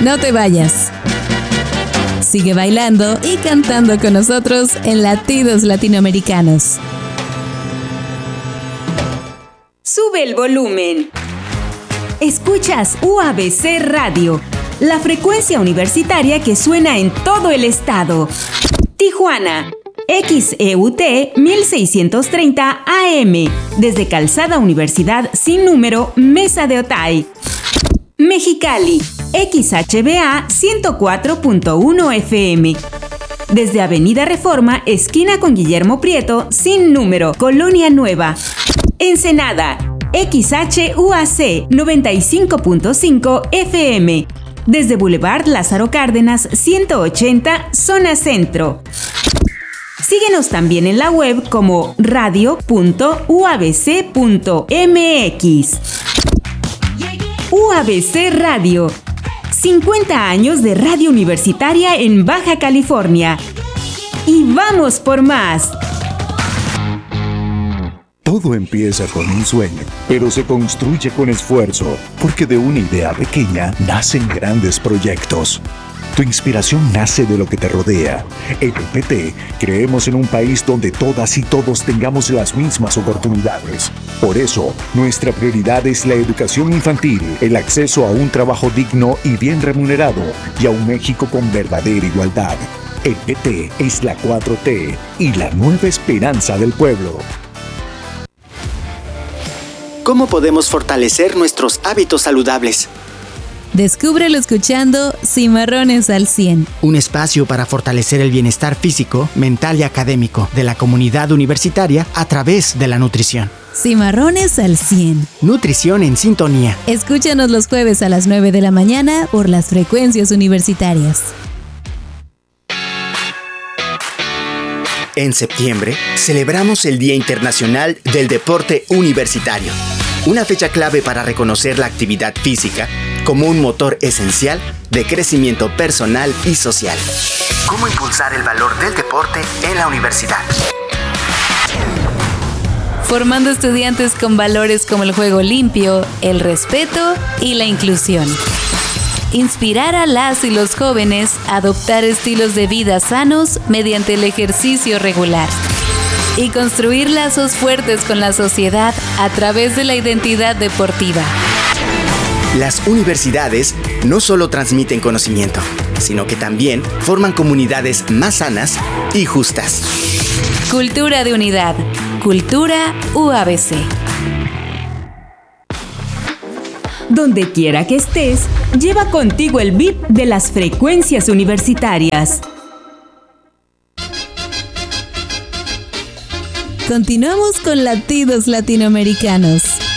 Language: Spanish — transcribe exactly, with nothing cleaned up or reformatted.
No te vayas. Sigue bailando y cantando con nosotros en Latidos Latinoamericanos. Sube el volumen. Escuchas U A B C Radio, la frecuencia universitaria que suena en todo el estado. Tijuana, X E U T mil seiscientos treinta A M, desde Calzada Universidad sin número, Mesa de Otay. Mexicali, X H B A ciento cuatro punto uno F M, desde Avenida Reforma, esquina con Guillermo Prieto, sin número, Colonia Nueva. Ensenada, X H U A C noventa y cinco punto cinco F M, desde Boulevard Lázaro Cárdenas ciento ochenta, zona centro. Síguenos también en la web como radio punto u a b c punto m x. U A B C Radio, cincuenta años de radio universitaria en Baja California. Y vamos por más. Todo empieza con un sueño, pero se construye con esfuerzo, porque de una idea pequeña nacen grandes proyectos. Tu inspiración nace de lo que te rodea. En el P T creemos en un país donde todas y todos tengamos las mismas oportunidades. Por eso, nuestra prioridad es la educación infantil, el acceso a un trabajo digno y bien remunerado, y a un México con verdadera igualdad. El P T es la cuatro T y la nueva esperanza del pueblo. ¿Cómo podemos fortalecer nuestros hábitos saludables? Descúbrelo escuchando Cimarrones al cien. Un espacio para fortalecer el bienestar físico, mental y académico de la comunidad universitaria a través de la nutrición. Cimarrones al cien. Nutrición en sintonía. Escúchanos los jueves a las nueve de la mañana por las frecuencias universitarias. En septiembre, celebramos el Día Internacional del Deporte Universitario, una fecha clave para reconocer la actividad física como un motor esencial de crecimiento personal y social. ¿Cómo impulsar el valor del deporte en la universidad? Formando estudiantes con valores como el juego limpio, el respeto y la inclusión. Inspirar a las y los jóvenes a adoptar estilos de vida sanos mediante el ejercicio regular. Y construir lazos fuertes con la sociedad a través de la identidad deportiva. Las universidades no solo transmiten conocimiento, sino que también forman comunidades más sanas y justas. Cultura de unidad. Cultura U A B C. Donde quiera que estés, lleva contigo el V I P de las frecuencias universitarias. Continuamos con Latidos Latinoamericanos.